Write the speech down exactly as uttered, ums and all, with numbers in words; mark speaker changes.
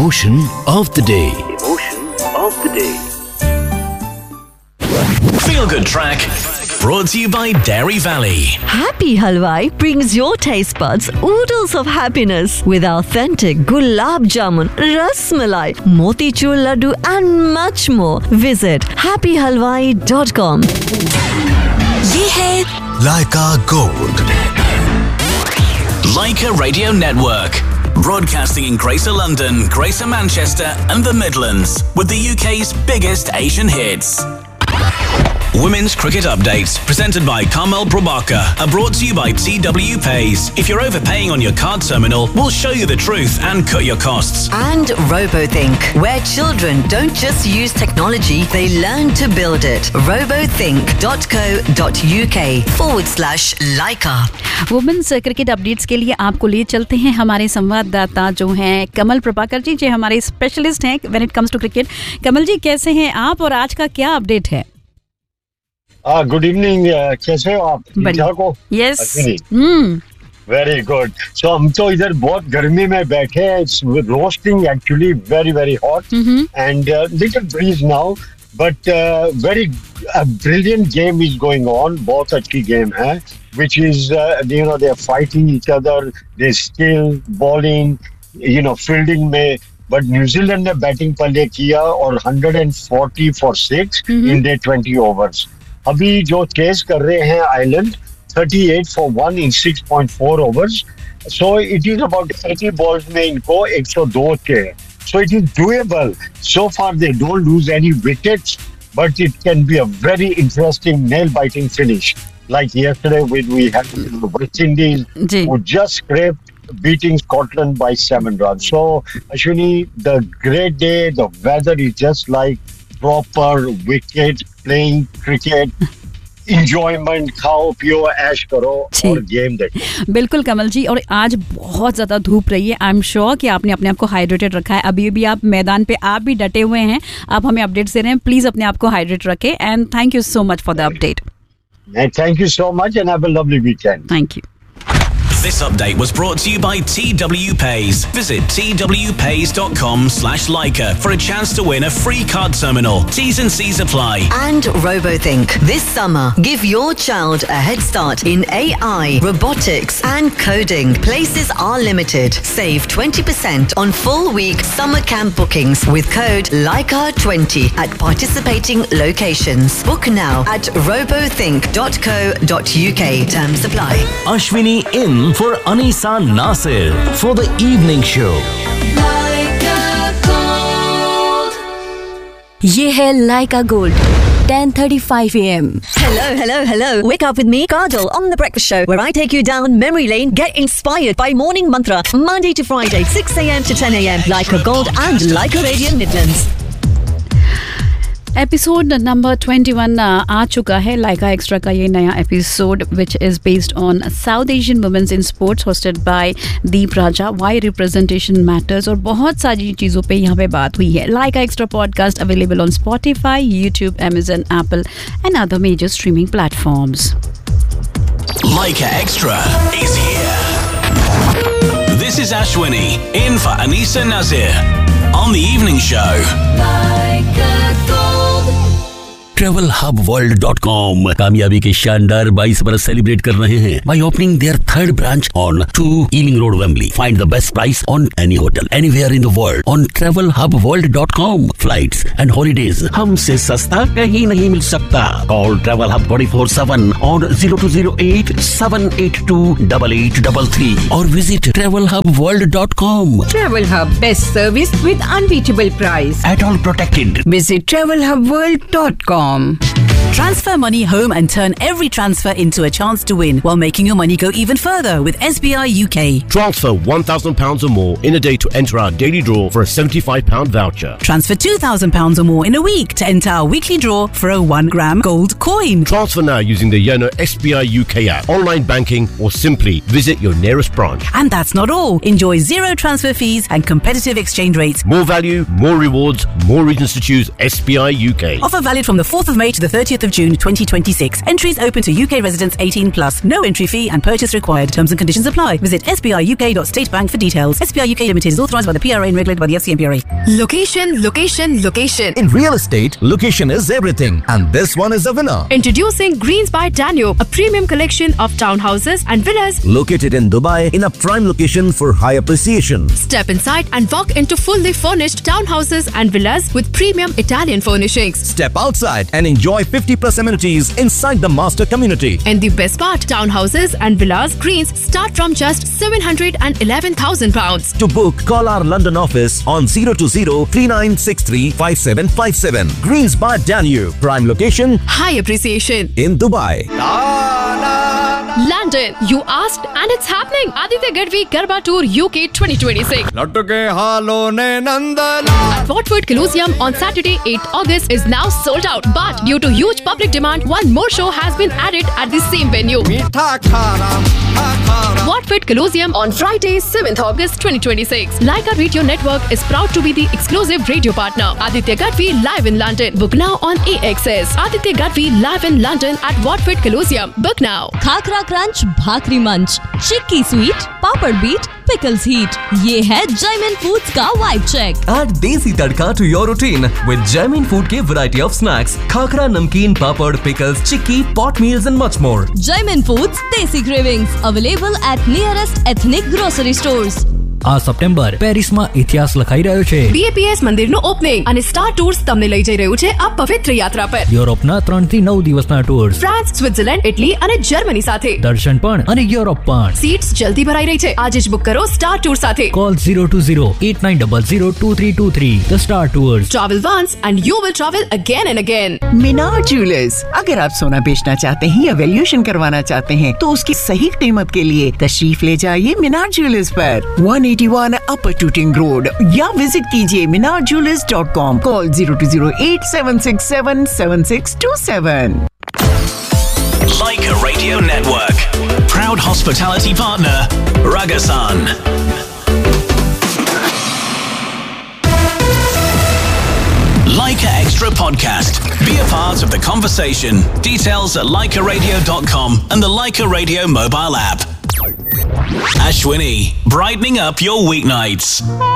Speaker 1: Emotion of the day.
Speaker 2: Emotion of the day.
Speaker 3: Feel Good Track, brought to you by Dairy Valley.
Speaker 4: Happy Halwai brings your taste buds oodles of happiness with authentic gulab jamun, ras malai, motichur laddu and much more. Visit happy halwai dot com.
Speaker 5: ये है
Speaker 1: Leica Gold.
Speaker 3: Leica Radio Network. Broadcasting in Greater London, Greater Manchester and the Midlands with the U K's biggest Asian hits. Women's Cricket Updates, presented by Carmel Probaka, are brought to you by T W Pays. If you're overpaying on your card terminal, we'll show you the truth and cut your costs.
Speaker 4: And RoboThink, where children don't just use technology, they learn to build it. robothink.co.uk forward slash Leica.
Speaker 5: Women's cricket updates के लिए आपको ले चलते हैं हमारे संवाददाता जो हैं कमल प्रभाकर जी, जो हमारे स्पेशलिस्ट हैं when it comes to cricket. कमल जी, कैसे हैं आप और आज का क्या अपडेट है?
Speaker 6: गुड इवनिंग, कैसे हो आप?
Speaker 5: बढ़िया. यस.
Speaker 6: Very good. सो हम तो इधर बहुत गर्मी में बैठे हैं. It's roasting actually, very very hot and little bridge now, but very brilliant game is going on. बहुत अच्छी गेम है, which is uh, you know they are fighting each other, they still bowling, you know fielding में. But New Zealand ने batting पहले किया और one forty for six in their twenty overs. अभी जो चेस कर रहे हैं island thirty-eight for one in six point four overs. So it is about eighty balls में इनको one oh two के. So it is doable. So far they don't lose any wickets, but it can be a very interesting nail-biting finish. Like yesterday when we had the West Indies
Speaker 5: Ji.
Speaker 6: who just scraped beating Scotland by seven runs. So Ashwini, the great day, the weather is just like proper wicket, playing cricket, enjoyment, खाओ पियो ऐश करो और game देखो.
Speaker 5: बिल्कुल कमल जी, और आज बहुत ज्यादा धूप रही है. आई एम श्योर कि आपने अपने आप को हाइड्रेटेड रखा है. अभी भी आप मैदान पे आप भी डटे हुए हैं, आप हमें अपडेट्स दे रहे हैं. प्लीज अपने आप को हाइड्रेट रखें and thank you so much for the update.
Speaker 6: Thank you so much and have a lovely weekend.
Speaker 5: Thank you.
Speaker 3: This update was brought to you by T W Pays. Visit twpays.com slash Leica for a chance to win a free card terminal. T's and C's apply.
Speaker 4: And RoboThink. This summer, give your child a head start in A I, robotics and coding. Places are limited. Save twenty percent on full week summer camp bookings with code Leica twenty at participating locations. Book now at robothink dot co dot uk. Terms apply.
Speaker 1: Ashwini in for Anisa Nasir for the evening show.
Speaker 5: ये है Leica Gold. ten thirty-five a m
Speaker 4: Hello, hello, hello. Wake up with me, Kajal, on The Breakfast Show, where I take you down memory lane. Get inspired by Morning Mantra, Monday to Friday, six a m to ten a m Leica Gold and Leica Radio Midlands.
Speaker 5: Episode number twenty-one आ चुका है. लाइका extra का ये नया episode which is based on south Asian women's in sports, hosted by Deep Raja. Y representation matters और बहुत सारी चीज़ों पे यहाँ पे बात हुई है. लाइका extra podcast available on Spotify, YouTube, Amazon, Apple and other major streaming platforms.
Speaker 3: Leica Extra is here. This is Ashwini in for Anisa Nazir on the evening show.
Speaker 1: travel hub world dot com कामयाबी के शानदार बाईस बरस celebrate कर रहे हैं by opening their third branch on two Ealing Road, Wembley. Find the best price on any hotel anywhere in the world on travel hub world dot com. Flights and holidays हमसे सस्ता कहीं नहीं मिल सकता. Call Travel Hub twenty-four seven on zero two zero eight seven eight two eight eight three three or visit travel hub world dot com.
Speaker 7: Travel Hub, best service with unbeatable price.
Speaker 1: At all protected.
Speaker 7: Visit travel hub world dot com.
Speaker 8: Transfer money home and turn every transfer into a chance to win while making your money go even further with S B I U K.
Speaker 9: Transfer one thousand pounds or more in a day to enter our daily draw for a seventy-five pound voucher.
Speaker 8: Transfer two thousand pounds or more in a week to enter our weekly draw for a one gram gold coin.
Speaker 9: Transfer now using the Yono S B I U K app, online banking or simply visit your nearest branch.
Speaker 8: And that's not all. Enjoy zero transfer fees and competitive exchange rates.
Speaker 9: More value, more rewards, more reasons to choose S B I U K.
Speaker 8: Offer valid from the fourth of May to the thirtieth thirtieth of June twenty twenty-six. Entries open to U K residents eighteen plus. No entry fee and purchase required. Terms and conditions apply. Visit s b i u k dot state bank for details. S B I U K Limited is authorised by the P R A and regulated by the F C M P R A.
Speaker 10: Location, location, location.
Speaker 11: In real estate, location is everything, and this one is a winner.
Speaker 10: Introducing Greens by Danube, a premium collection of townhouses and villas
Speaker 11: located in Dubai in a prime location for high appreciation.
Speaker 10: Step inside and walk into fully furnished townhouses and villas with premium Italian furnishings.
Speaker 11: Step outside and enjoy fifty plus amenities inside the master community.
Speaker 10: And the best part, townhouses and villas Greens start from just seven hundred eleven thousand pounds.
Speaker 11: To book, call our London office on zero two zero, three nine six three, five seven five seven. Greens by Danube, prime location,
Speaker 10: high appreciation
Speaker 11: in Dubai.
Speaker 10: London, you asked and it's happening. Aditya Gadvi Garba Tour U K twenty twenty-six. At Watford Colosseum on Saturday eighth August is now sold out. But due to huge public demand, one more show has been added at the same venue. Watford Colosseum on Friday seventh August twenty twenty-six. Leica Radio Network is proud to be the exclusive radio partner. Aditya Gadvi live in London. Book now on A X S. Aditya Gadvi live in London at Watford Colosseum. Book now.
Speaker 12: Khakhra crunch, भाकरी मंच, चिक्की sweet, पापड़ beat, pickles heat. ये है Jaimin Foods का vibe check.
Speaker 13: Add desi tadka to your routine with Jaimin Food के variety of snacks, khakhra, नमकीन, पापड़, pickles, chikki, pot meals and much more.
Speaker 12: Jaimin Foods Desi Cravings available at nearest ethnic grocery stores.
Speaker 14: આ September પેરિસમાં ઇતિહાસ લખાઈ રહ્યો છે.
Speaker 10: B A P S મંદિરનું opening અને સ્ટાર ટૂર્સ તમને લઈ જઈ રહ્યું છે આ પવિત્ર યાત્રા પર.
Speaker 14: યુરોપના ત્રણ થી નવ દિવસના ટૂર્સ,
Speaker 10: ફ્રાન્સ, સ્વિટ્ઝરલેન્ડ, ઇટલી અને જર્મની સાથે.
Speaker 14: દર્શન પણ અને યુરોપ પણ.
Speaker 10: સીટ્સ જલ્દી ભરાઈ રહી છે. આજે જ બુક કરો સ્ટાર ટૂર સાથે.
Speaker 14: Call zero two zero, eight nine zero zero, two three two three. The Star Tours.
Speaker 10: Travel once and you will travel again and again.
Speaker 15: Minar jewellers, अगर आप सोना बेचना चाहते हैं या वैल्यूएशन करवाना चाहते हैं तो उसकी सही कीमत के लिए तशरीफ ले जाइए मीनार ज्वेलर्स पर one eighty-one Upper Tooting Road या विजिट कीजिए मीनार jewellers dot com. Call zero two zero, eight seven six seven, seven six two seven.
Speaker 3: Leica Radio Network, proud hospitality partner, Ragasan. Leica Extra Podcast. Be a part of the conversation. Details at leica radio dot com and the Leica Radio mobile app. Ashwini, brightening up your weeknights.